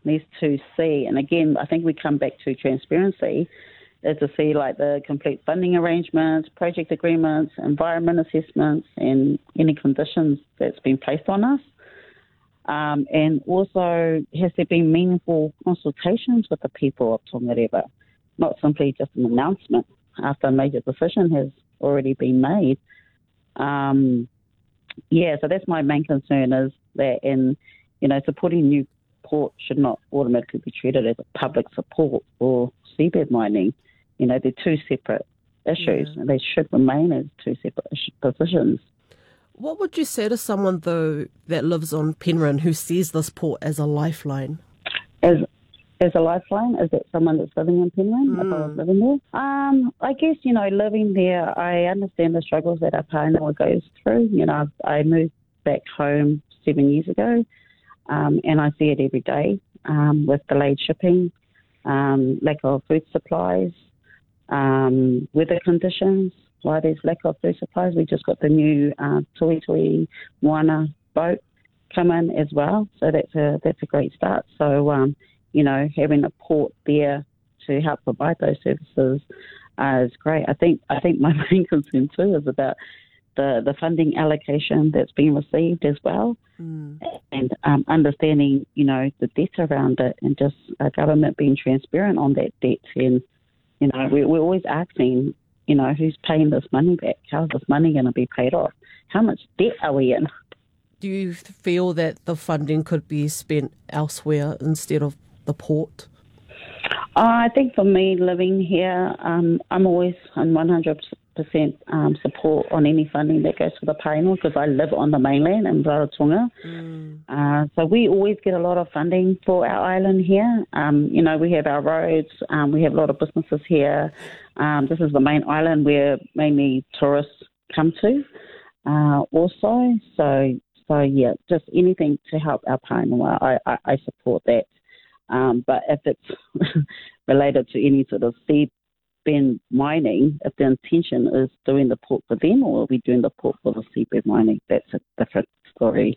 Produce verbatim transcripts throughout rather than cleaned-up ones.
needs to see, and again, I think we come back to transparency, is to see like the complete funding arrangements, project agreements, environment assessments, and any conditions that's been placed on us. Um, and also, has there been meaningful consultations with the people of Tongareva, not simply just an announcement after a major decision has already been made. Um, yeah, so that's my main concern, is that in, you know, supporting new port should not automatically be treated as a public support for seabed mining. You know, they're two separate issues, yeah. and they should remain as two separate positions. What would you say to someone, though, that lives on Penryn who sees this port as a lifeline? As as a lifeline? Is that someone that's living in Penryn, mm. if I was living there? Um, I guess, you know, living there, I understand the struggles that our Pāinga goes through. You know, I moved back home seven years ago, um, and I see it every day um, with delayed shipping, um, lack of food supplies, um, weather conditions. Why there's lack of food supplies. We just got the new uh, Tui Tui Moana boat come in as well, so that's a that's a great start. So um, you know, having a port there to help provide those services uh, is great. I think I think my main concern too is about the the funding allocation that's been received as well, mm. and um, understanding, you know, the debt around it, and just a government being transparent on that debt. And you know, we, we're always asking, you know, who's paying this money back? How's this money going to be paid off? How much debt are we in? Do you feel that the funding could be spent elsewhere instead of the port? Uh, I think for me, living here, um, I'm always on one hundred percent um, support on any funding that goes to the Pāinga, because I live on the mainland in Rarotonga. Mm. Uh, so we always get a lot of funding for our island here. Um, you know, we have our roads, um, we have a lot of businesses here. Um, this is the main island where mainly tourists come to uh, also. So, so yeah, just anything to help our Pāinga, I, I, I support that. Um, but if it's related to any sort of seabed mining, if the intention is doing the port for them, or are we doing the port for the seabed mining, that's a different story.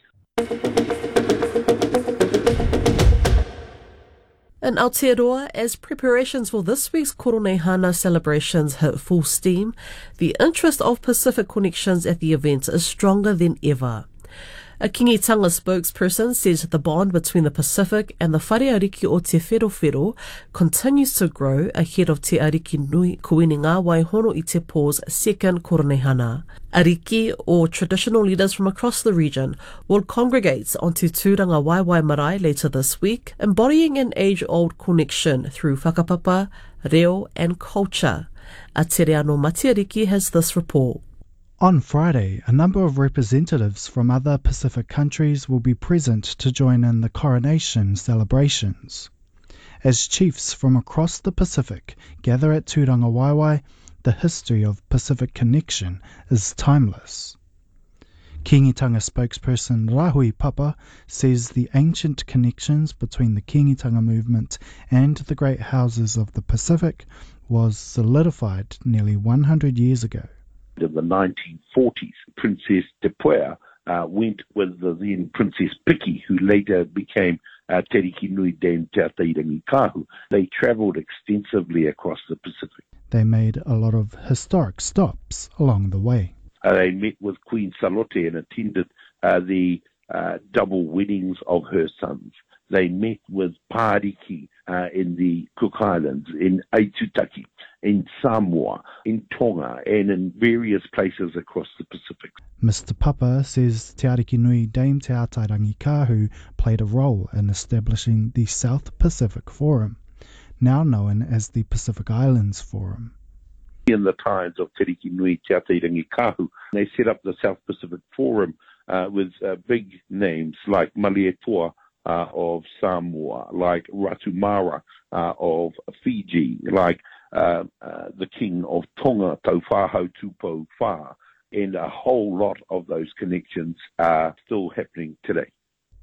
In Aotearoa, as preparations for this week's Koronehana celebrations hit full steam, the interest of Pacific connections at the event is stronger than ever. A Kingitanga spokesperson says the bond between the Pacific and the Whare Ariki o Te Wherowhero continues to grow ahead of Te Ariki Nui Kuininga Waihono i Te Pō's second Koronehana. Ariki, or traditional leaders from across the region, will congregate onto Tūranga Waiwai Marae later this week, embodying an age-old connection through whakapapa, reo and culture. A Te Reano Matiariki has this report. On Friday, a number of representatives from other Pacific countries will be present to join in the coronation celebrations. As chiefs from across the Pacific gather at Tūranga Waiwai, the history of Pacific connection is timeless. Kingitanga spokesperson Rahui Papa says the ancient connections between the Kingitanga movement and the great houses of the Pacific was solidified nearly one hundred years ago. In the nineteen forties, Princess Te Puea uh, went with the then Princess Piki, who later became uh, Te Riki Nui Dame Te Atairangi Kahu. They travelled extensively across the Pacific. They made a lot of historic stops along the way. Uh, they met with Queen Salote and attended uh, the uh, double weddings of her sons. They met with Pāriki uh, in the Cook Islands, in Aitutaki, in Samoa, in Tonga, and in various places across the Pacific. Mister Papa says Te Ariki Nui Dame Te Atairangi Kahu played a role in establishing the South Pacific Forum, now known as the Pacific Islands Forum. In the times of Te Riki Nui Te Atairangi Kahu, they set up the South Pacific Forum uh, with uh, big names like Malietoa, Uh, of Samoa, like Ratumara uh, of Fiji, like uh, uh, the King of Tonga, Taufāhau Tupou Whā, and a whole lot of those connections are still happening today.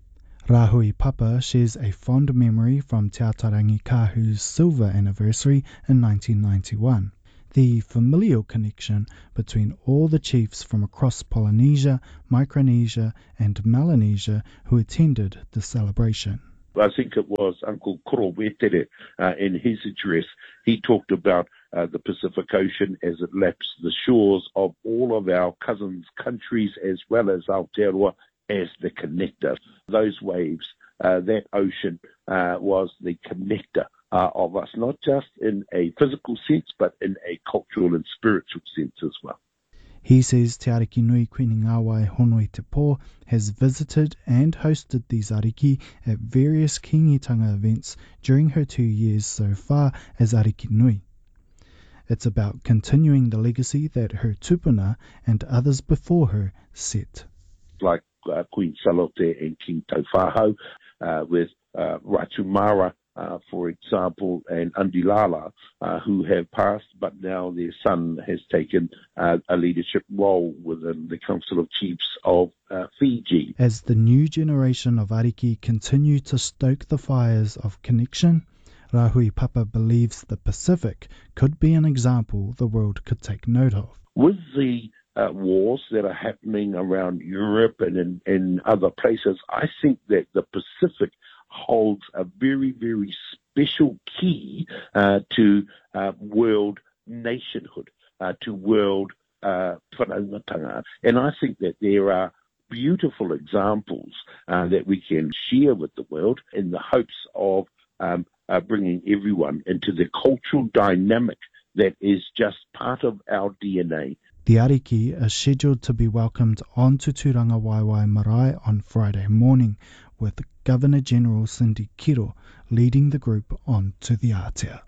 Rahui Papa shares a fond memory from Te Atairangi Kahu's silver anniversary in nineteen ninety-one. The familial connection between all the chiefs from across Polynesia, Micronesia and Melanesia who attended the celebration. I think it was Uncle Koro Wetere uh, in his address. He talked about uh, the Pacific Ocean as it laps the shores of all of our cousins' countries as well as Aotearoa as the connector. Those waves, uh, that ocean uh, was the connector uh, of us, not just in a physical sense, but in a cultural and spiritual sense as well. He says Te Ariki Nui Queen Ngāwai Honoi Te Pō has visited and hosted these ariki at various kingitanga events during her two years so far as Ariki Nui. It's about continuing the legacy that her tupuna and others before her set. Like uh, Queen Salote and King Taufāhau, uh, with uh, Ratumara, Uh, for example, and Andilala, uh, who have passed, but now their son has taken uh, a leadership role within the Council of Chiefs of uh, Fiji. As the new generation of ariki continue to stoke the fires of connection, Rahui Papa believes the Pacific could be an example the world could take note of. With the uh, wars that are happening around Europe and in, in other places, I think that the Pacific holds a very, very special key uh, to uh, world nationhood, uh, to world uh, whanaungatanga. And I think that there are beautiful examples uh, that we can share with the world in the hopes of um, uh, bringing everyone into the cultural dynamic that is just part of our D N A. The ariki are scheduled to be welcomed onto Turanga Waiwai Marae on Friday morning, with Governor-General Cindy Kiro leading the group on to the Aotea.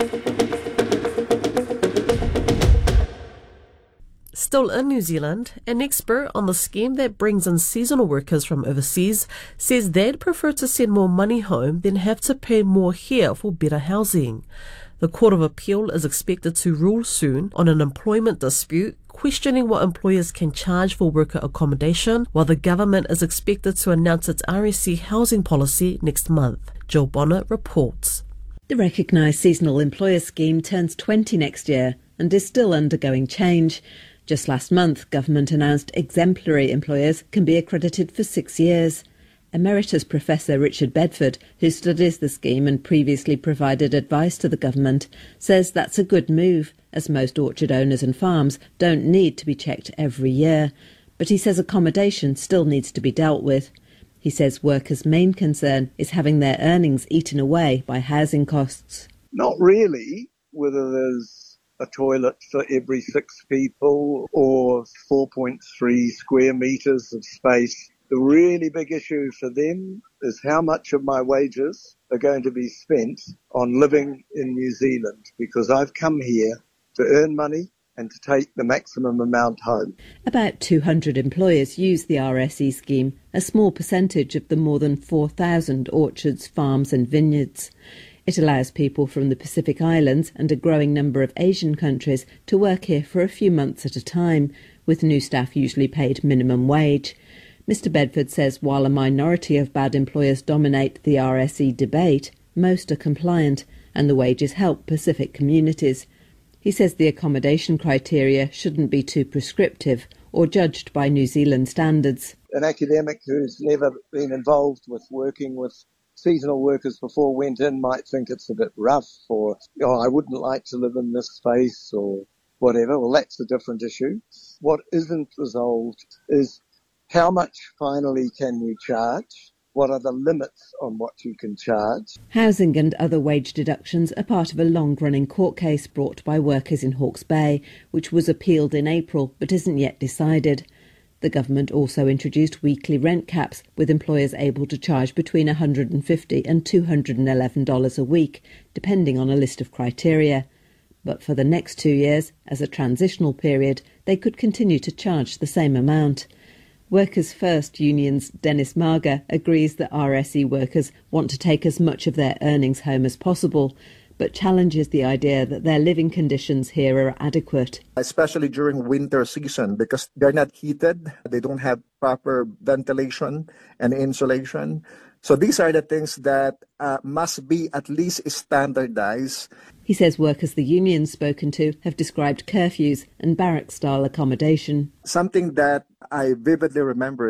Still in New Zealand, an expert on the scheme that brings in seasonal workers from overseas says they'd prefer to send more money home than have to pay more here for better housing. The Court of Appeal is expected to rule soon on an employment dispute questioning what employers can charge for worker accommodation, while the government is expected to announce its R S C housing policy next month. Jill Bonnet reports. The recognised seasonal employer scheme turns twenty next year and is still undergoing change. Just last month, government announced exemplary employers can be accredited for six years. Emeritus Professor Richard Bedford, who studies the scheme and previously provided advice to the government, says that's a good move, as most orchard owners and farms don't need to be checked every year. But he says accommodation still needs to be dealt with. He says workers' main concern is having their earnings eaten away by housing costs. Not really, whether there's a toilet for every six people or four point three square metres of space. The really big issue for them is how much of my wages are going to be spent on living in New Zealand, because I've come here to earn money and to take the maximum amount home. About two hundred employers use the R S E scheme, a small percentage of the more than four thousand orchards, farms and vineyards. It allows people from the Pacific Islands and a growing number of Asian countries to work here for a few months at a time, with new staff usually paid minimum wage. Mister Bedford says while a minority of bad employers dominate the R S E debate, most are compliant, and the wages help Pacific communities. He says the accommodation criteria shouldn't be too prescriptive or judged by New Zealand standards. An academic who's never been involved with working with seasonal workers before went in might think it's a bit rough, or, oh, I wouldn't like to live in this space, or whatever. Well, that's a different issue. What isn't resolved is how much finally can you charge? What are the limits on what you can charge? Housing and other wage deductions are part of a long-running court case brought by workers in Hawke's Bay, which was appealed in April but isn't yet decided. The government also introduced weekly rent caps, with employers able to charge between one hundred fifty dollars and two hundred eleven dollars a week, depending on a list of criteria. But for the next two years, as a transitional period, they could continue to charge the same amount. Workers' First Union's Dennis Marga agrees that R S E workers want to take as much of their earnings home as possible, but challenges the idea that their living conditions here are adequate. Especially during winter season, because they're not heated, they don't have proper ventilation and insulation. So these are the things that uh, must be at least standardized. He says workers the union's spoken to have described curfews and barrack-style accommodation. Something that I vividly remember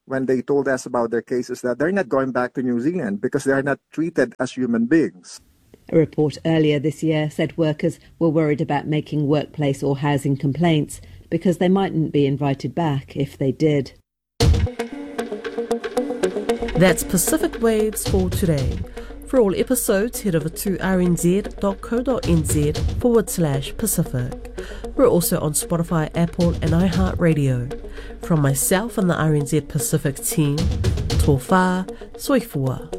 when they told us about their cases that they're not going back to New Zealand because they are not treated as human beings. A report earlier this year said workers were worried about making workplace or housing complaints because they mightn't be invited back if they did. That's Pacific Waves for today. For all episodes, head over to rnz.co.nz forward slash Pacific. We're also on Spotify, Apple and iHeartRadio. From myself and the R N Z Pacific team, tō whā, soifua.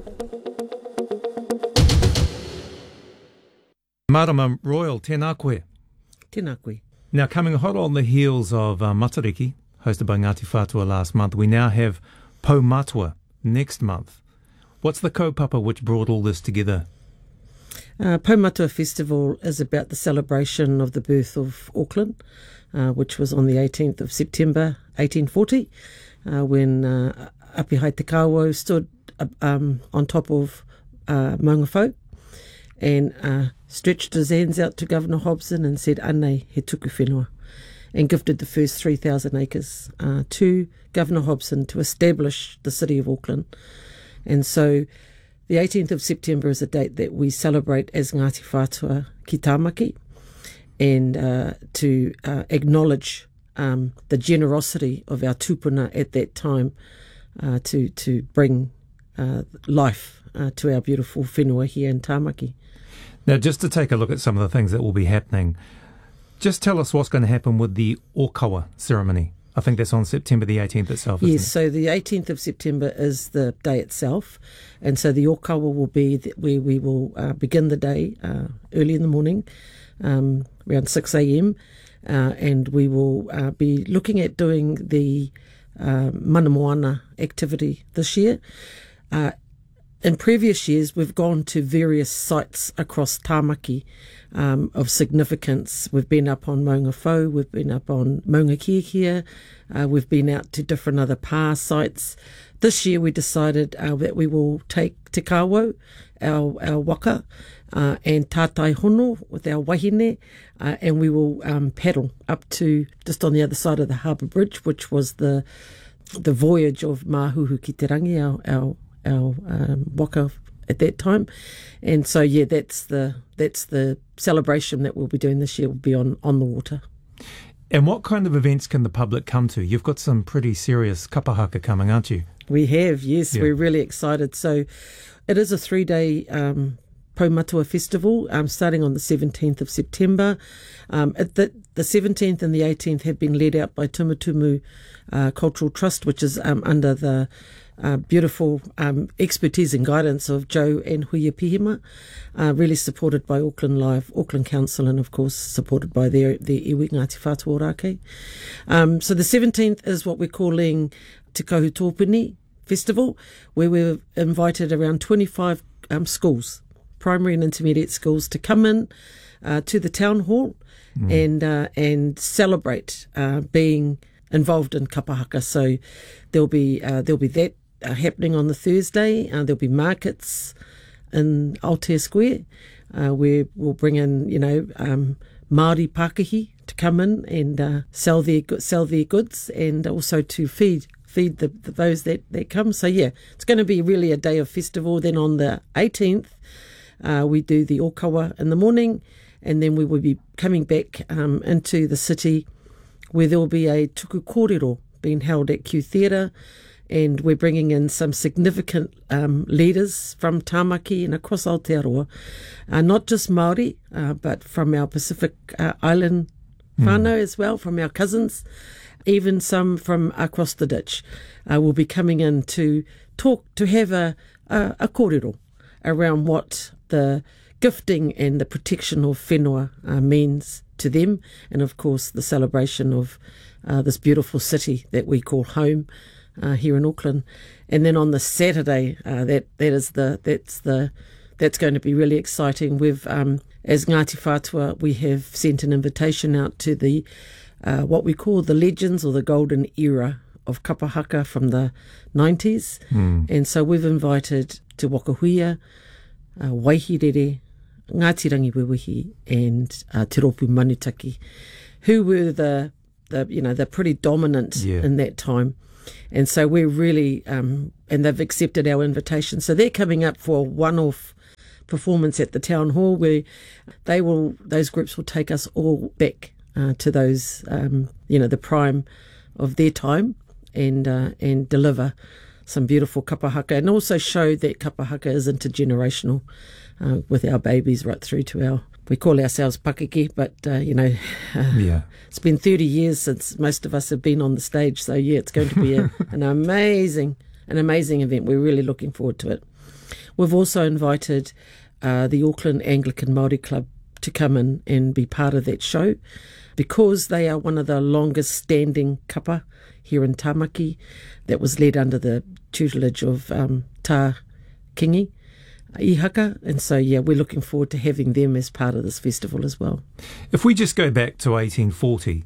Marama Royal, tēnā koe. Tēnā koe. Now, coming hot on the heels of uh, Matariki, hosted by Ngāti Whātua last month, we now have Paumatua next month. What's the kaupapa which brought all this together? Uh, Paumatua Festival is about the celebration of the birth of Auckland, uh, which was on the eighteenth of September eighteen forty, uh, when uh, Apihai Te Kāwau stood uh, um, on top of uh, Maunga Whau and uh, stretched his hands out to Governor Hobson and said, "Anei he tuku whenua," and gifted the first three thousand acres uh, to Governor Hobson to establish the city of Auckland. And so the eighteenth of September is a date that we celebrate as Ngāti Whātua ki Tāmaki, and uh, to uh, acknowledge um, the generosity of our tūpuna at that time uh, to, to bring uh, life uh, to our beautiful whenua here in Tāmaki. Now, just to take a look at some of the things that will be happening, just tell us what's going to happen with the Ōkawa ceremony. I think that's on September the eighteenth itself, isn't yes, it? so the eighteenth of September is the day itself, and so the Ōkawa will be the, where we will uh, begin the day uh, early in the morning, um, around six a.m, uh, and we will uh, be looking at doing the uh, Mana Moana activity this year. Uh, In previous years, we've gone to various sites across Tāmaki um, of significance. We've been up on Maunga Whau, we've been up on Maunga Kiakia, uh, we've been out to different other pā sites. This year we decided uh, that we will take Te Kāwau, our, our waka, uh, and Tātai Hono with our wahine, uh, and we will um, paddle up to just on the other side of the Harbour Bridge, which was the the voyage of Māhuhu ki te rangi, our, our our um, waka at that time. And so yeah, that's the that's the celebration that we'll be doing this year, will be on, on the water. And what kind of events can the public come to? You've got some pretty serious kapahaka coming, aren't you? We have, yes, Yeah. we're really excited. So it is a three-day um, Paumatua Festival, um, starting on the seventeenth of September. Um, at the, the seventeenth and the eighteenth have been led out by Tumutumu uh, Cultural Trust, which is um, under the Uh, beautiful um, expertise and guidance of Joe and Huia Pihima, uh, really supported by Auckland Live, Auckland Council, and of course supported by their, their iwi Ngāti Whātua Ōrākei. Um, so the seventeenth is what we're calling Te Kahu Tōpuni Festival, where we've invited around twenty-five um, schools, primary and intermediate schools, to come in uh, to the town hall mm. and uh, and celebrate uh, being involved in kapahaka. So there'll be uh, there'll be that Uh, happening on the Thursday. Uh, there'll be markets in Aotea Square uh, where we'll bring in, you know, um, Māori Pākahi to come in and uh, sell their sell their goods, and also to feed feed the, the those that, that come. So yeah, it's going to be really a day of festival. Then on the eighteenth, uh, we do the Ōkawa in the morning, and then we will be coming back um, into the city where there will be a tuku kōrero being held at Q Theatre. And we're bringing in some significant um, leaders from Tāmaki and across Aotearoa, uh, not just Māori, uh, but from our Pacific uh, Island whānau mm. as well, from our cousins, even some from across the ditch. Uh, will be coming in to talk, to have a, a, a kōrero around what the gifting and the protection of whenua uh, means to them, and of course the celebration of uh, this beautiful city that we call home. Uh, here in Auckland. And then on the Saturday, uh, that that is the that's the that's going to be really exciting. We've um, as Ngāti Whātua, we have sent an invitation out to the uh, what we call the legends or the golden era of kapahaka from the nineties, mm. and so we've invited Te Wakahuia, uh, Waihirere, Ngāti Rangiwewehi, and uh, Te Ropu Manutaki, who were the the you know the pretty dominant yeah. in that time. And so we're really, um, and they've accepted our invitation. So they're coming up for a one-off performance at the town hall where they will, those groups will take us all back uh, to those, um, you know, the prime of their time and uh, and deliver some beautiful kapa haka and also show that kapa haka is intergenerational uh, with our babies right through to our, we call ourselves pakeke, but, uh, you know, uh, yeah. It's been thirty years since most of us have been on the stage. So, yeah, it's going to be a, an amazing, an amazing event. We're really looking forward to it. We've also invited uh, the Auckland Anglican Māori Club to come in and be part of that show because they are one of the longest standing kapa here in Tamaki that was led under the tutelage of um, Tā Kingi Ihaka. And so, yeah, we're looking forward to having them as part of this festival as well. If we just go back to eighteen forty,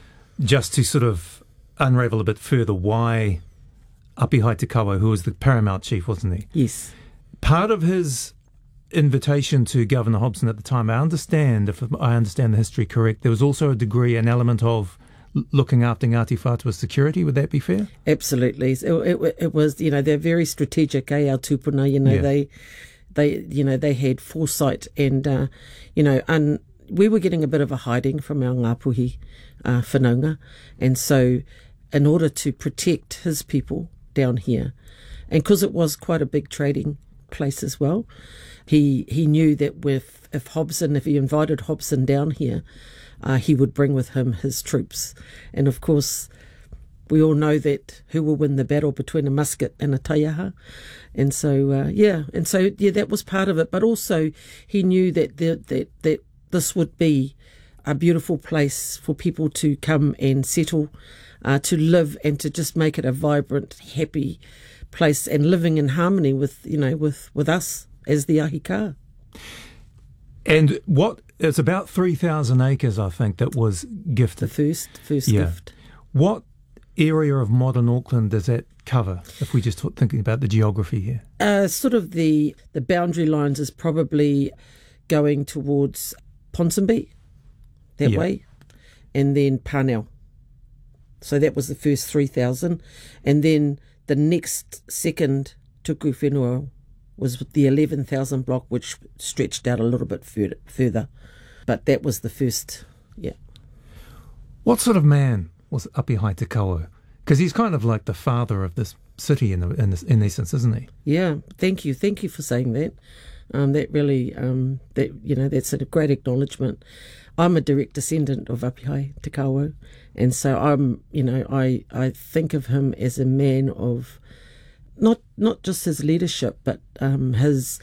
just to sort of unravel a bit further why Apihai Te Kawa, who was the paramount chief, wasn't he? Yes. Part of his invitation to Governor Hobson at the time, I understand, if I understand the history correct, there was also a degree, an element of looking after Ngāti Whātua's security. Would that be fair? Absolutely. It, it, it was, you know, they're very strategic, eh, our tupuna, you know, yeah. they, they, you know, they had foresight and, uh, you know, and we were getting a bit of a hiding from our Ngāpuhi uh, whanaunga. And so in order to protect his people down here, and because it was quite a big trading place as well, he he knew that with if Hobson, if he invited Hobson down here, uh, he would bring with him his troops. And of course, we all know that who will win the battle between a musket and a taiaha. And so, uh, yeah, and so, yeah, that was part of it. But also he knew that, the, that, that this would be a beautiful place for people to come and settle, uh, to live and to just make it a vibrant, happy place and living in harmony with, you know, with, with us as the Ahika. And what, it's about three thousand acres, I think, that was gifted. The first, first yeah. gift. What area of modern Auckland does that cover, if we just talk, thinking about the geography here? Uh, sort of the, the boundary lines is probably going towards Ponsonby, that yeah. way, and then Parnell. So that was the first three thousand. And then the next second tuku whenua was the eleven thousand block, which stretched out a little bit further, further. But that was the first, yeah. What sort of man was Apihai Te Kawa? Because he's kind of like the father of this city in, the, in, this, in essence, isn't he? Yeah, thank you. Thank you for saying that. Um, that really, um, that you know, that's a great acknowledgement. I'm a direct descendant of Apihai Te Kawa, and so I'm, you know, I, I think of him as a man of not not just his leadership, but um, his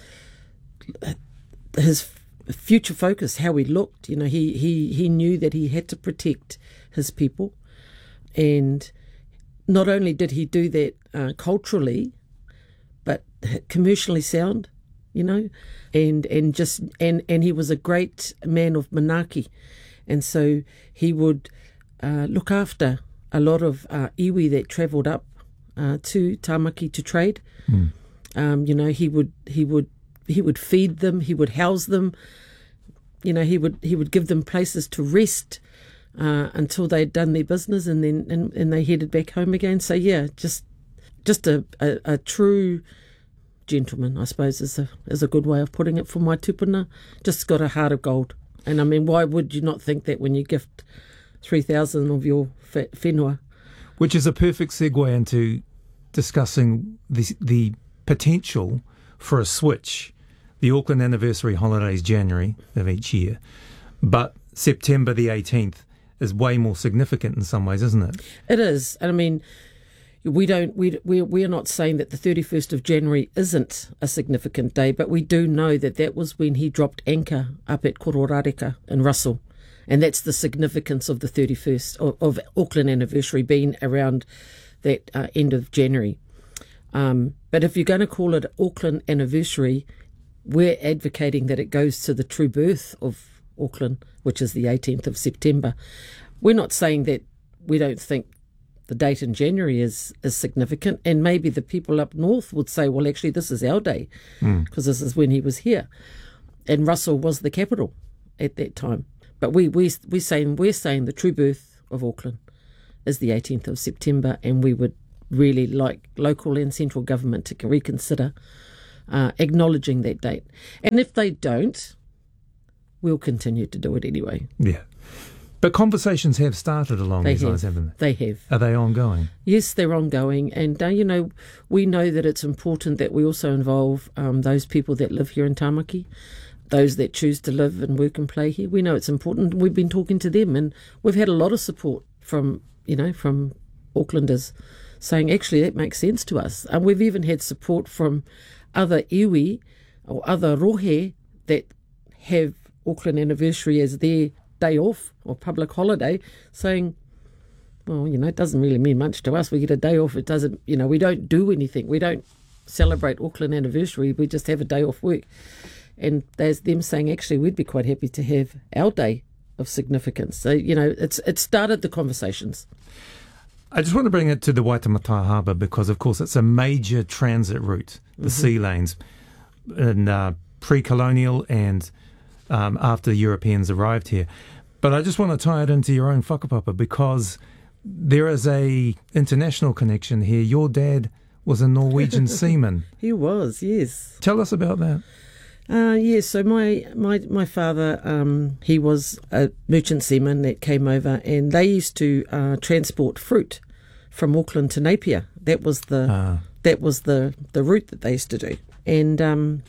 his future focus, how he looked. You know, he, he, he knew that he had to protect his people, and not only did he do that uh, culturally, but commercially sound. You know, and and just and, and he was a great man of manaki, and so he would uh, look after a lot of uh, iwi that travelled up uh, to Tamaki to trade. Mm. Um, you know, he would he would he would feed them, he would house them. You know, he would he would give them places to rest uh, until they'd done their business, and then and, and they headed back home again. So yeah, just just a, a, a true gentleman, I suppose, is a is a good way of putting it for my tupuna. Just got a heart of gold. And I mean, why would you not think that when you gift three thousand of your whenua? Which is a perfect segue into discussing the, the potential for a switch. The Auckland anniversary holiday is January of each year, but September the eighteenth is way more significant in some ways, isn't it? It is. And I mean, We don't. We we we are not saying that the thirty-first of January isn't a significant day, but we do know that that was when he dropped anchor up at Kororareka in Russell, and that's the significance of the thirty-first of, of Auckland anniversary being around that uh, end of January. Um, but if you're going to call it Auckland anniversary, we're advocating that it goes to the true birth of Auckland, which is the eighteenth of September. We're not saying that we don't think the date in January is, is significant, and maybe the people up north would say, well, actually, this is our day, because mm. this is when he was here. And Russell was the capital at that time. But we, we, we're, saying, we're saying the true birth of Auckland is the eighteenth of September, and we would really like local and central government to reconsider uh, acknowledging that date. And if they don't, we'll continue to do it anyway. Yeah. But conversations have started along They these have. lines, haven't They have. they? Are they ongoing? Yes, they're ongoing. And, uh, you know, we know that it's important that we also involve um, those people that live here in Tāmaki, those that choose to live and work and play here. We know it's important. We've been talking to them, and we've had a lot of support from, you know, from Aucklanders saying, actually, that makes sense to us. And we've even had support from other iwi or other rohe that have Auckland anniversary as their day off or public holiday, saying, well, you know, it doesn't really mean much to us. We get a day off. It doesn't, you know, we don't do anything. We don't celebrate Auckland anniversary. We just have a day off work. And there's them saying, actually, we'd be quite happy to have our day of significance. So, you know, it's it started the conversations. I just want to bring it to the Waitemata Harbour because, of course, it's a major transit route, the mm-hmm. sea lanes, in uh, pre-colonial and um, after Europeans arrived here. But I just want to tie it into your own whakapapa because there is a international connection here. Your dad was a Norwegian seaman. He was, yes. Tell us about that. Uh, yes, so my, my, my father, um, he was a merchant seaman that came over, and they used to uh, transport fruit from Auckland to Napier. That was the ah. that was the, the route that they used to do. And um,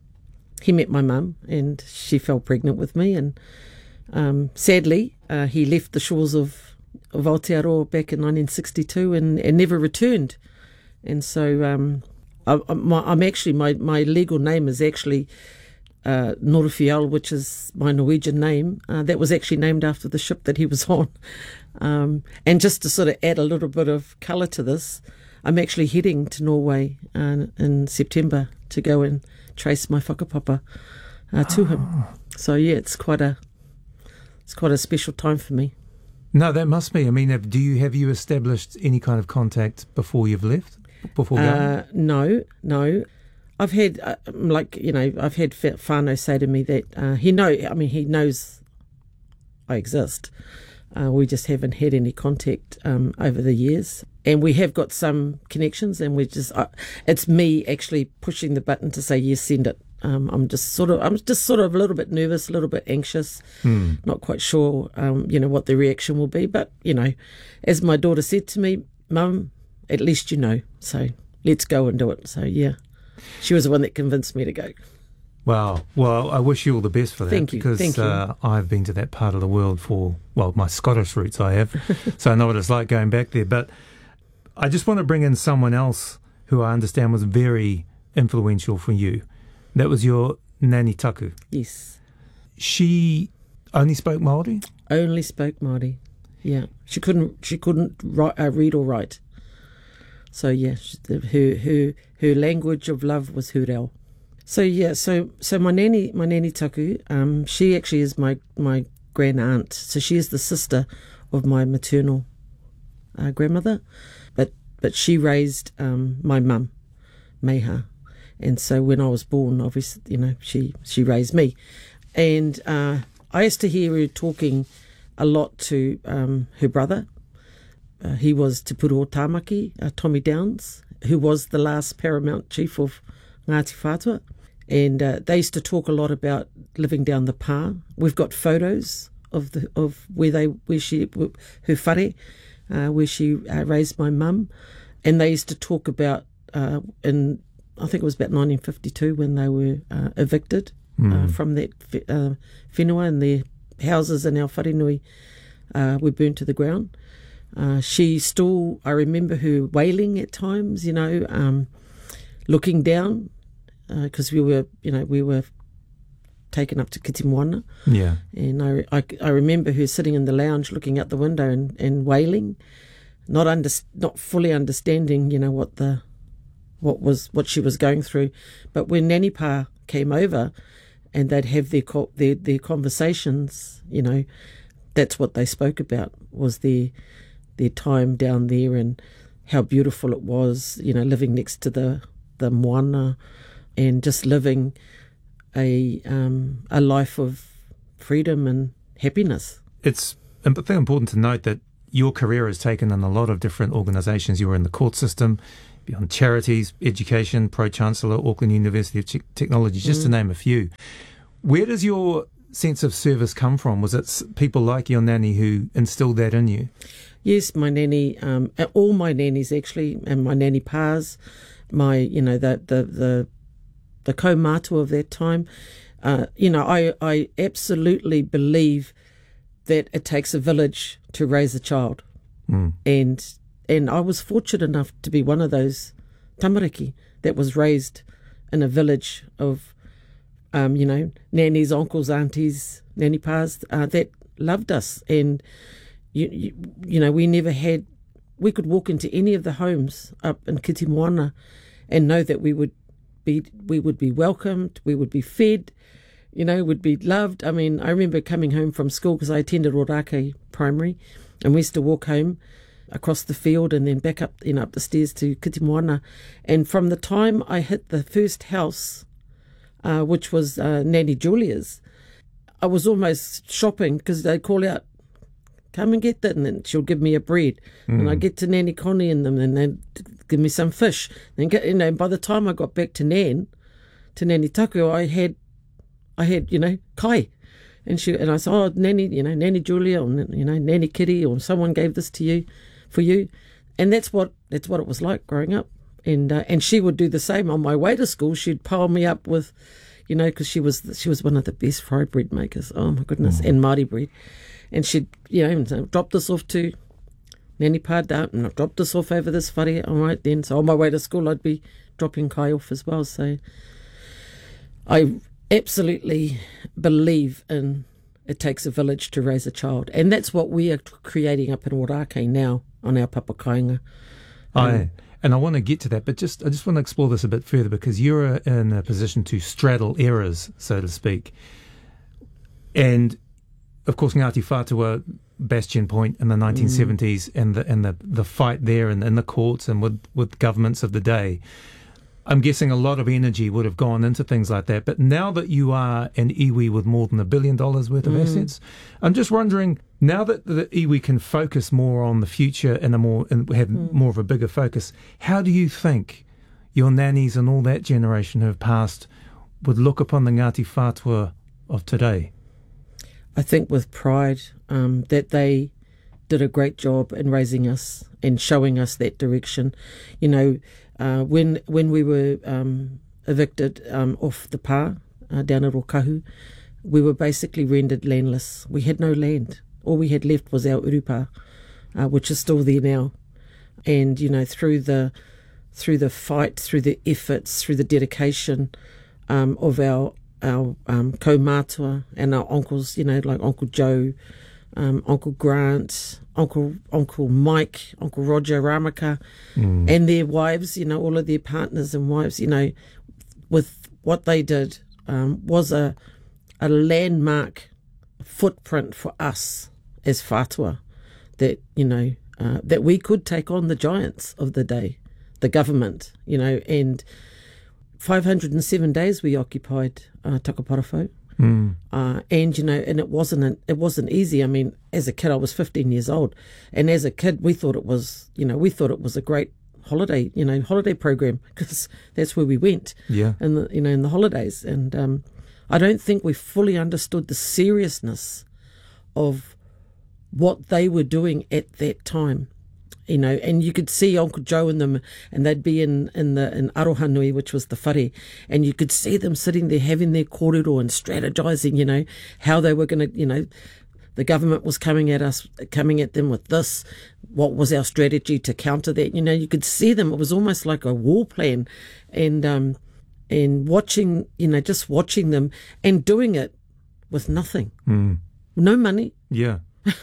he met my mum, and she fell pregnant with me. And um, sadly, uh, he left the shores of, of Aotearoa back in nineteen sixty-two and, and never returned. And so... Um, I, I'm actually, my, my legal name is actually uh, Norufial, which is my Norwegian name. Uh, that was actually named after the ship that he was on. Um, and just to sort of add a little bit of colour to this, I'm actually heading to Norway uh, in September to go and trace my whakapapa uh, to him. So yeah, it's quite a it's quite a special time for me. No, that must be. I mean, have, do you have you established any kind of contact before you've left? Before going? Uh, no, no. I've had, uh, like, you know, I've had whānau say to me that uh, he know, I mean, he knows I exist. Uh, we just haven't had any contact um, over the years. And we have got some connections, and we just, uh, it's me actually pushing the button to say, yes, send it. Um, I'm just sort of, I'm just sort of a little bit nervous, a little bit anxious, hmm. not quite sure, um, you know, what the reaction will be. But, you know, as my daughter said to me, Mum, at least you know, so let's go and do it. So, yeah, she was the one that convinced me to go. Wow. Well, I wish you all the best for that. Thank you. Because Thank you. Uh, I've been to that part of the world for, well, my Scottish roots I have, so I know what it's like going back there. But I just want to bring in someone else who I understand was very influential for you. That was your Nani Taku. Yes. She only spoke Māori? Only spoke Māori, yeah. She couldn't, she couldn't write, uh, read or write. So yeah, her her her language of love was hurel. So yeah, so so my nanny my nanny taku, um, she actually is my my grand aunt. So she is the sister of my maternal uh, grandmother, but but she raised um, my mum, Meha, and so when I was born, obviously, you know, she she raised me, and uh, I used to hear her talking a lot to um, her brother. Uh, he was Te Puru o Tāmaki, uh, Tommy Downs, who was the last paramount chief of Ngāti Whātua. And uh, they used to talk a lot about living down the pā. We've got photos of the of where they where she her whare, uh, where she uh, raised my mum, and they used to talk about uh, in I think it was about nineteen fifty-two when they were uh, evicted mm. uh, from that uh, whenua, and their houses in our wharenui uh, were burnt to the ground. Uh, she still, I remember her wailing at times, you know, um, looking down, because uh, we were, you know, we were taken up to Kiti Moana. Yeah. And I, I, I remember her sitting in the lounge looking out the window and, and wailing, not under, not fully understanding, you know, what the, what was, what she was going through. But when Nanny Pa came over and they'd have their, their, their conversations, you know, that's what they spoke about, was their, their time down there and how beautiful it was, you know, living next to the, the moana and just living a um, a life of freedom and happiness. It's I think important to note that your career has taken in a lot of different organisations. You were in the court system, beyond charities, education, Pro-Chancellor, Auckland University of Te- Technology, just mm. to name a few. Where does your sense of service come from? Was it people like your nanny who instilled that in you? Yes, my nanny, um, all my nannies actually, and my nanny pās, my, you know, the the the, the kaumātua of that time. Uh, you know, I, I absolutely believe that it takes a village to raise a child. Mm. And and I was fortunate enough to be one of those tamariki that was raised in a village of, um, you know, nannies, uncles, aunties, nanny pās uh, that loved us. And, you, you you know, we never had, we could walk into any of the homes up in Kiti Moana and know that we would be we would be welcomed, we would be fed, you know, would be loved. I mean, I remember coming home from school because I attended Rorake Primary, and we used to walk home across the field and then back up, you know, up the stairs to Kiti Moana. And from the time I hit the first house, uh, which was uh, Nanny Julia's, I was almost shopping because they'd call out, come and get that, and then she'll give me a bread. Mm. And I'd get to Nanny Connie and them, and they'd give me some fish. And get, you know, by the time I got back to Nan, to Nanny Taku, I had, I had, you know, kai. And she and I said, oh, Nanny, you know, Nanny Julia, or, you know, Nanny Kitty, or someone gave this to you, for you. And that's what that's what it was like growing up. And uh, and she would do the same on my way to school. She'd pile me up with, you know, because she was she was one of the best fry bread makers. Oh my goodness, mm. and Māori bread. And she'd, you know, drop this off to Nanny Pāda, and I'd drop this off over this whare. All right then. So on my way to school, I'd be dropping kai off as well. So I absolutely believe in it takes a village to raise a child. And that's what we are creating up in Wārake now on our papakainga. Um, I, and I want to get to that, but just I just want to explore this a bit further because you're in a position to straddle eras, so to speak. And, of course, Ngāti Whātua, bastion point in the nineteen seventies mm. and the and the, the fight there and in the courts and with, with governments of the day. I'm guessing a lot of energy would have gone into things like that. But now that you are an iwi with more than a billion dollars worth of mm. assets, I'm just wondering, now that the iwi can focus more on the future and a more and have mm. more of a bigger focus, how do you think your nannies and all that generation who have passed would look upon the Ngāti Whātua of today? I think with pride um, that they did a great job in raising us and showing us that direction. You know, Uh, when when we were um, evicted um, off the pā uh, down at Rokahu, we were basically rendered landless. We had no land. All we had left was our urupā, uh, which is still there now. And you know, through the through the fight, through the efforts, through the dedication um, of our our um, kaumātua and our uncles, you know, like Uncle Joe, um, Uncle Grant, Uncle Uncle Mike, Uncle Roger Ramaka, mm. and their wives, you know, all of their partners and wives, you know, with what they did um, was a a landmark footprint for us as whātua that, you know, uh, that we could take on the giants of the day, the government, you know, and five hundred seven days we occupied uh, Takaparafo. Mm. Uh, and you know, and it wasn't an, it wasn't easy. I mean, as a kid, I was fifteen years old, and as a kid, we thought it was, you know, we thought it was a great holiday, you know, holiday program because that's where we went. Yeah, in the, you know, in the holidays, and um, I don't think we fully understood the seriousness of what they were doing at that time. You know, and you could see Uncle Joe and them, and they'd be in, in the in Arohanui, which was the whare, and you could see them sitting there having their kōrero and strategizing, you know, how they were going to, you know, the government was coming at us, coming at them with this. What was our strategy to counter that? You know, you could see them. It was almost like a war plan, and um, and watching, you know, just watching them and doing it with nothing, mm. no money, yeah,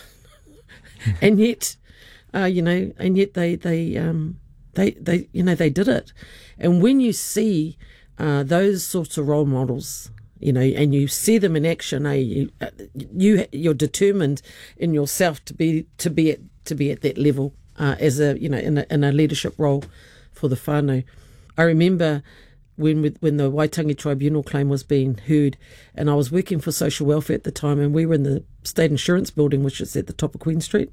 and yet. Uh, you know, and yet they they um they they you know they did it, and when you see uh, those sorts of role models, you know, and you see them in action, eh, you uh, you you're determined in yourself to be to be at to be at that level uh, as a you know in a in a leadership role for the whānau. I remember when with, when the Waitangi Tribunal claim was being heard, and I was working for social welfare at the time, and we were in the State Insurance Building, which is at the top of Queen Street.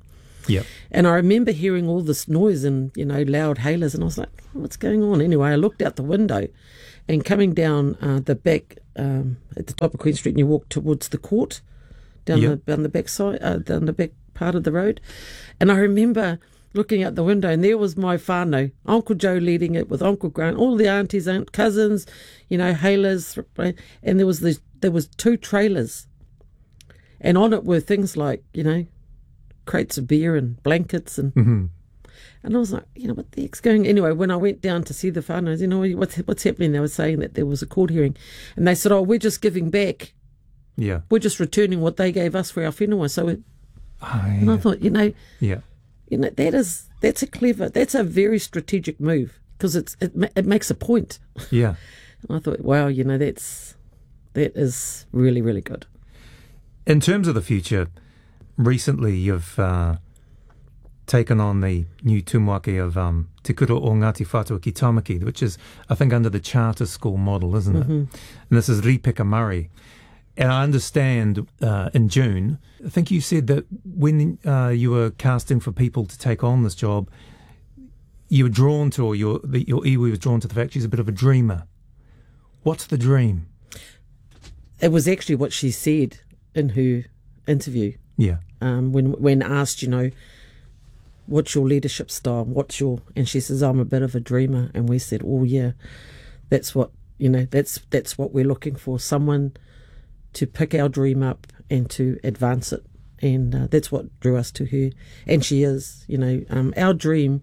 Yep. And I remember hearing all this noise and, you know, loud hailers, and I was like, what's going on? Anyway, I looked out the window, and coming down uh, the back, um, at the top of Queen Street, and you walk towards the court, down, yep. the, down the back side, uh, down the back part of the road. And I remember looking out the window, and there was my whānau, Uncle Joe leading it with Uncle Grant, all the aunties, aunt, cousins, you know, hailers, and there was this, there was two trailers, and on it were things like, you know, crates of beer and blankets, and mm-hmm. and I was like, you know, what the heck's going? Anyway, when I went down to see the whānau, you know, what's what's happening? They were saying that there was a court hearing, and they said, oh, we're just giving back. Yeah, we're just returning what they gave us for our whenua. So, it, oh, yeah. and I thought, you know, yeah, you know, that is that's a clever, that's a very strategic move, because it's it it makes a point. Yeah, and I thought, wow, you know, that's that is really really good. In terms of the future, recently you've uh, taken on the new tumuake of um, Te Kura o Ngāti Whātua ki Tamaki, which is, I think, under the charter school model, isn't it? Mm-hmm. And this is Ripeka Murray. And I understand uh, in June, I think you said that when uh, you were casting for people to take on this job, you were drawn to, or your, the, your iwi was drawn to the fact she's a bit of a dreamer. What's the dream? It was actually what she said in her interview. Yeah. Um, when when asked, you know, what's your leadership style? What's your, and she says, I'm a bit of a dreamer. And we said, oh yeah, that's what, you know, that's that's what we're looking for. Someone to pick our dream up and to advance it. And uh, that's what drew us to her. And she is, you know, um, our dream,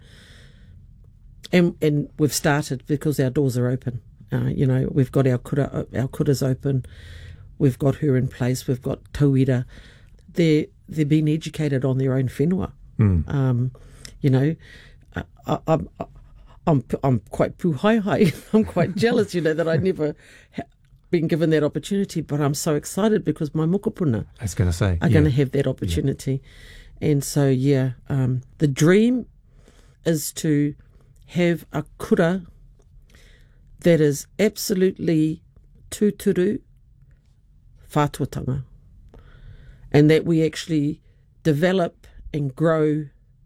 and and we've started because our doors are open. Uh, you know, we've got our kura, our kuras open. We've got her in place. We've got tauira. They're, they're being educated on their own whenua. Mm. Um, you know, I, I, I'm, I'm, I'm quite puhaihai. I'm quite jealous, you know, that I never ha- been given that opportunity. But I'm so excited because my mokopuna I was going to say, are yeah. going to have that opportunity. Yeah. And so, yeah, um, the dream is to have a kura that is absolutely tūturu whātuatanga, and that we actually develop and grow,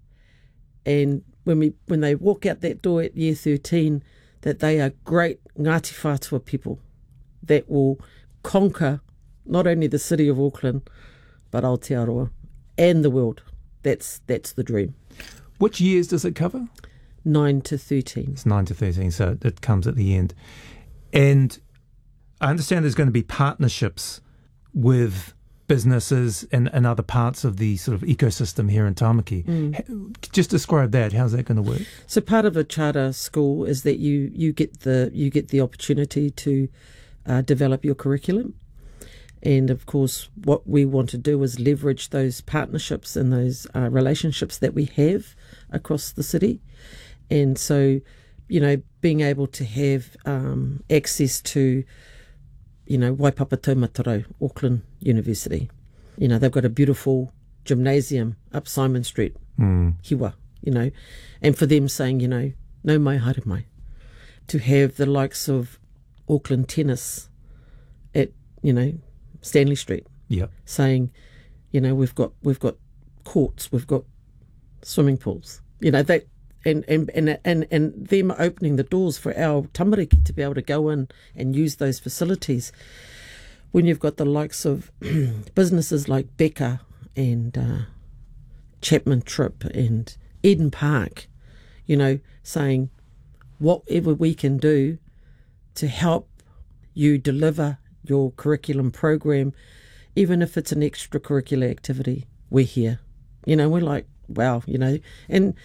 and when we when they walk out that door at year thirteen, that they are great Ngāti Whātua people that will conquer not only the city of Auckland but Aotearoa and the world. That's that's the dream. Which years does it cover? nine to thirteen. It's nine to thirteen, so it comes at the end. And I understand there's going to be partnerships with businesses and, and other parts of the sort of ecosystem here in Tamaki. Mm. Just describe that. How's that going to work? So part of a charter school is that you, you get the you get the opportunity to uh, develop your curriculum. And of course, what we want to do is leverage those partnerships and those uh, relationships that we have across the city. And so, you know, being able to have um, access to, you know, Waipapa Taumatarau, Auckland University. You know, they've got a beautiful gymnasium up Simon Street, mm. Hiwa, you know, and for them saying, you know, no mai haere mai. To have the likes of Auckland Tennis at, you know, Stanley Street, yep. saying, you know, we've got we've got courts, we've got swimming pools, you know, that and and and and, and them opening the doors for our tamariki to be able to go in and use those facilities. When you've got the likes of businesses like Becca and uh, Chapman Tripp and Eden Park, you know, saying whatever we can do to help you deliver your curriculum program, even if it's an extracurricular activity, we're here. You know, we're like, wow, you know, and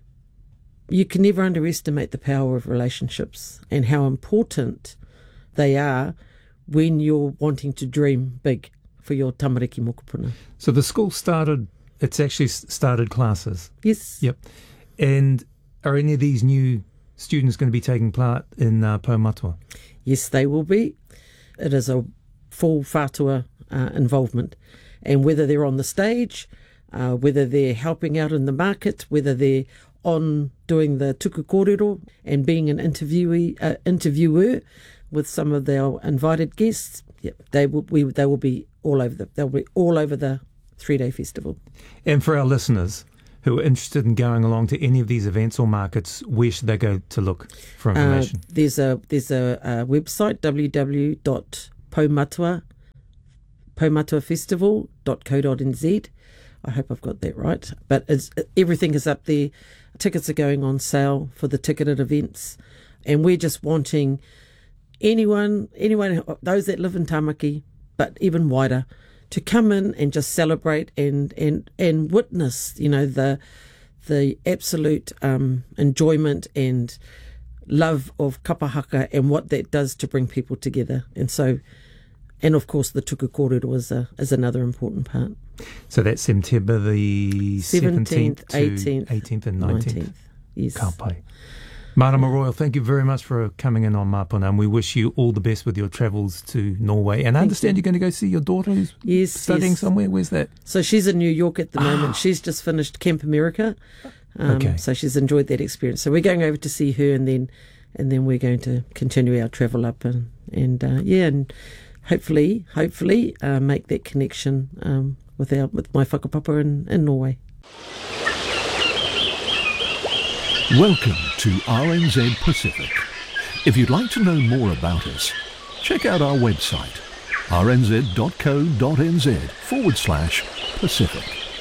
you can never underestimate the power of relationships and how important they are when you're wanting to dream big for your tamariki mokopuna. So the school started, it's actually started classes. Yes. Yep. And are any of these new students going to be taking part in uh, Paumatua? Yes, they will be. It is a full whātua uh, involvement. And whether they're on the stage, uh, whether they're helping out in the market, whether they're on doing the tuku kōrero and being an interviewee, uh, interviewer with some of our invited guests, yep, they will we they will be all over the they'll be all over the three day festival. And for our listeners who are interested in going along to any of these events or markets, where should they go to look for information? Uh, there's a there's a, a website, w w w dot paumatua festival dot co dot n z. I hope I've got that right. But it's, everything is up there. Tickets are going on sale for the ticketed events. And we're just wanting anyone, anyone, those that live in Tamaki, but even wider, to come in and just celebrate and, and, and witness, you know, the the absolute um, enjoyment and love of kapahaka and what that does to bring people together. And so, and of course, the tuku kōrero is, a, is another important part. So that's September the seventeenth, eighteenth, eighteenth and nineteenth. nineteenth. Yes. Ka pai. Marama Royal, thank you very much for coming in on Mapuna, and we wish you all the best with your travels to Norway. And I understand you. you're going to go see your daughter who's yes, studying yes. somewhere. Where's that? So she's in New York at the moment. Ah. She's just finished Camp America. Um, okay. So she's enjoyed that experience. So we're going over to see her, and then and then we're going to continue our travel up and, and uh, yeah, and hopefully, hopefully uh, make that connection um, with our with my whakapapa in, in Norway. Welcome to R N Z Pacific. If you'd like to know more about us, check out our website, rnz.co.nz forward slash Pacific.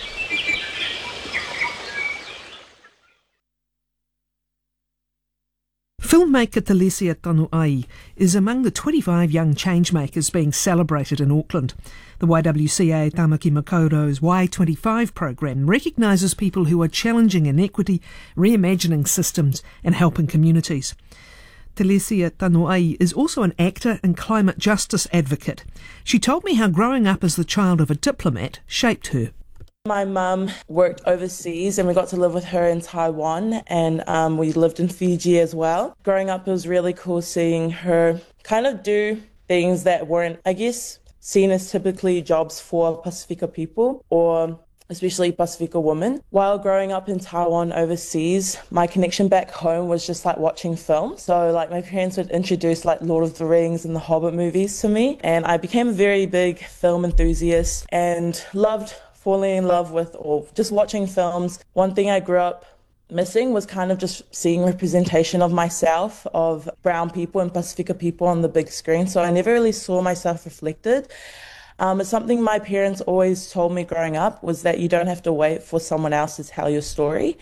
Filmmaker Telesia Tanuai is among the twenty-five young changemakers being celebrated in Auckland. The Y W C A Tamaki Makaurau's Y twenty-five program recognises people who are challenging inequity, reimagining systems and helping communities. Telesia Tanuai is also an actor and climate justice advocate. She told me how growing up as the child of a diplomat shaped her. My mum worked overseas and we got to live with her in Taiwan, and um, we lived in Fiji as well. Growing up, it was really cool seeing her kind of do things that weren't, I guess, seen as typically jobs for Pasifika people, or especially Pasifika women. While growing up in Taiwan overseas, my connection back home was just like watching film. So like my parents would introduce like Lord of the Rings and the Hobbit movies to me, and I became a very big film enthusiast and loved falling in love with or just watching films. One thing I grew up missing was kind of just seeing representation of myself, of brown people and Pasifika people on the big screen. So I never really saw myself reflected. Um, it's something my parents always told me growing up, was that you don't have to wait for someone else to tell your story.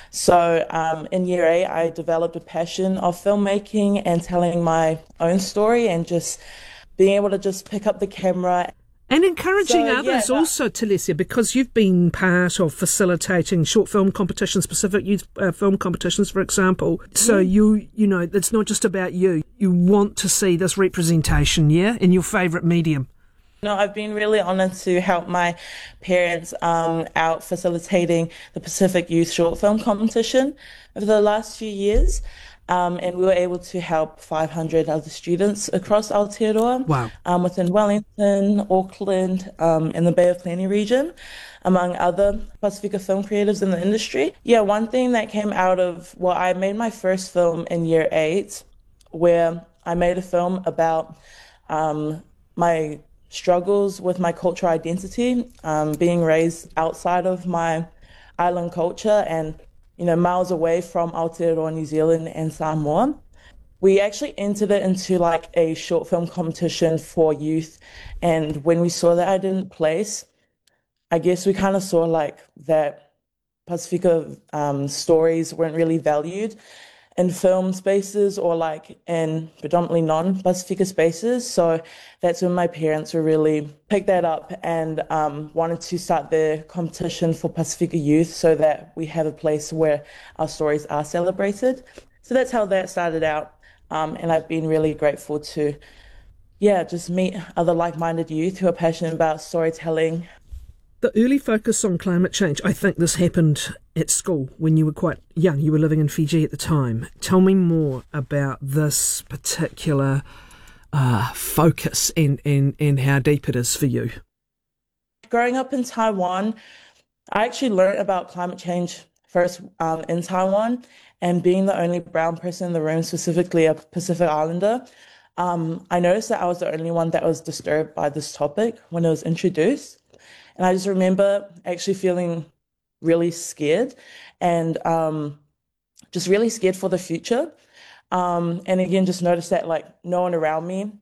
So um, in year eight, I developed a passion of filmmaking and telling my own story and just being able to just pick up the camera. And encouraging So, others yeah, also, Telesia, because you've been part of facilitating short film competitions, specific youth uh, film competitions, for example. So you, you know, it's not just about you. You want to see this representation, yeah, in your favourite medium. No, I've been really honoured to help my parents um, out facilitating the Pacific Youth Short Film Competition over the last few years. Um, and we were able to help five hundred other students across Aotearoa, Wow. um, within Wellington, Auckland, um, and the Bay of Plenty region, among other Pasifika film creatives in the industry. Yeah, one thing that came out of, well, I made my first film in year eight, where I made a film about um, my struggles with my cultural identity, um, being raised outside of my island culture and you know, miles away from Aotearoa, New Zealand and Samoa. We actually entered it into like a short film competition for youth. And when we saw that I didn't place, I guess we kind of saw like that Pasifika um, stories weren't really valued in film spaces or like in predominantly non-Pasifika spaces. So that's when my parents were really picked that up and um, wanted to start the competition for Pasifika youth so that we have a place where our stories are celebrated. So that's how that started out. Um, and I've been really grateful to, yeah, just meet other like-minded youth who are passionate about storytelling. The early focus on climate change, I think this happened at school when you were quite young. You were living in Fiji at the time. Tell me more about this particular uh, focus and, and, and how deep it is for you. Growing up in Taiwan, I actually learned about climate change first um, in Taiwan, and being the only brown person in the room, specifically a Pacific Islander, um, I noticed that I was the only one that was disturbed by this topic when it was introduced. And I just remember actually feeling really scared and um, just really scared for the future. Um, and again, just noticed that like no one around me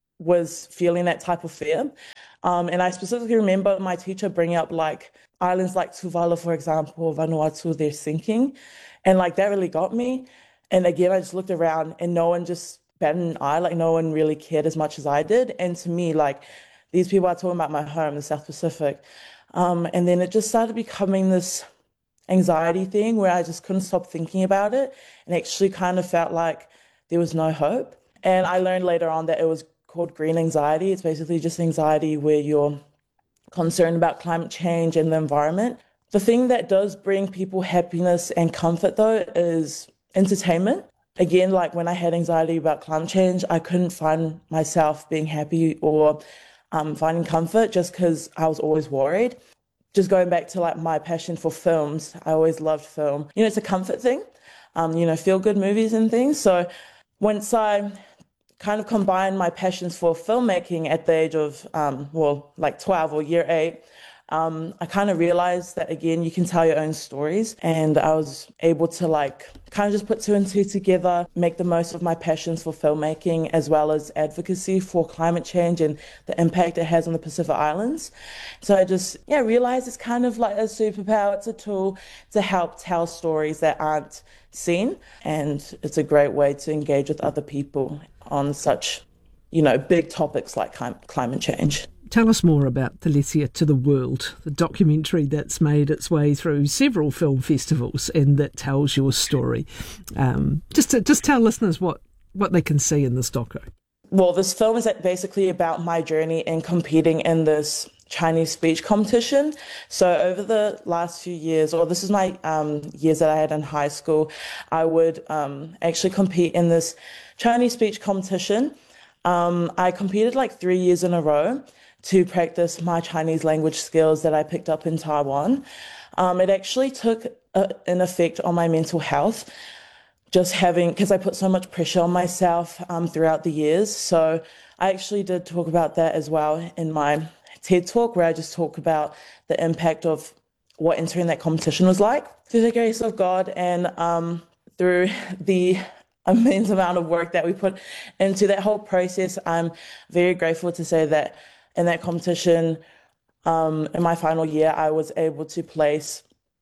was feeling that type of fear. Um, and I specifically remember my teacher bringing up like islands like Tuvalu, for example, Vanuatu, they're sinking. And like that really got me. And again, I just looked around and no one just batted an eye, like no one really cared as much as I did. And to me, like these people are talking about my home, the South Pacific. Um, and then it just started becoming this anxiety thing where I just couldn't stop thinking about it and actually kind of felt like there was no hope. And I learned later on that it was called green anxiety. It's basically just anxiety where you're concerned about climate change and the environment. The thing that does bring people happiness and comfort though is entertainment. Again, like when I had anxiety about climate change, I couldn't find myself being happy or um, finding comfort just because I was always worried. Just going back to like my passion for films, I always loved film. You know, it's a comfort thing, um, you know, feel good movies and things. So once I kind of combined my passions for filmmaking at the age of, um, well, like twelve or year eight, um, I kind of realized that, again, you can tell your own stories. And I was able to like kind of just put two and two together, make the most of my passions for filmmaking as well as advocacy for climate change and the impact it has on the Pacific Islands. So I just, yeah, realized it's kind of like a superpower. It's a tool to help tell stories that aren't seen. And it's a great way to engage with other people on such, you know, big topics like climate change. Tell us more about Talesia to the World, the documentary that's made its way through several film festivals and that tells your story. Um, just to, just tell listeners what, what they can see in this doco. Well, this film is basically about my journey in competing in this Chinese speech competition. So over the last few years, or this is my um, years that I had in high school, I would um, actually compete in this Chinese speech competition. Um, I competed like three years in a row to practice my Chinese language skills that I picked up in Taiwan. Um, it actually took a, an effect on my mental health, just having, because I put so much pressure on myself um, throughout the years. So I actually did talk about that as well in my TED Talk, where I just talk about the impact of what entering that competition was like. Through the grace of God and um, through the immense amount of work that we put into that whole process, I'm very grateful to say that in that competition, um, in my final year, I was able to place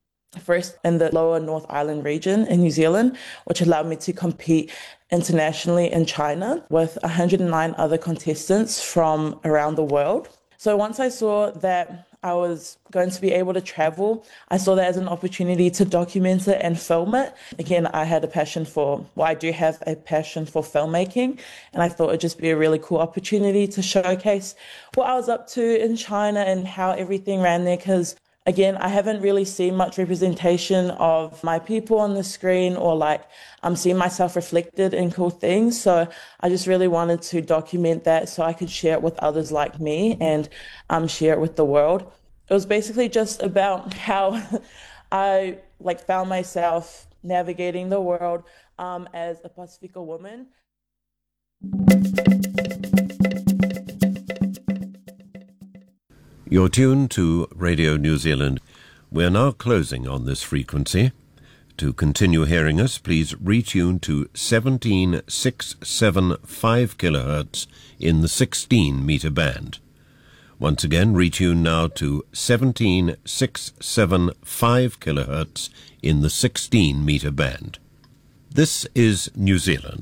first in the lower North Island region in New Zealand, which allowed me to compete internationally in China with one hundred nine other contestants from around the world. So once I saw that I was going to be able to travel, I saw that as an opportunity to document it and film it. Again, I had a passion for, well, I do have a passion for filmmaking, and I thought it'd just be a really cool opportunity to showcase what I was up to in China and how everything ran there, because again, I haven't really seen much representation of my people on the screen or like I'm seeing myself reflected in cool things. So I just really wanted to document that so I could share it with others like me and um, share it with the world. It was basically just about how I like found myself navigating the world um, as a Pacifica woman. You're tuned to Radio New Zealand. We're now closing on this frequency. To continue hearing us, please retune to seventeen thousand six hundred seventy-five kilohertz in the sixteen meter band. Once again, retune now to seventeen thousand six hundred seventy-five kilohertz in the sixteen meter band. This is New Zealand.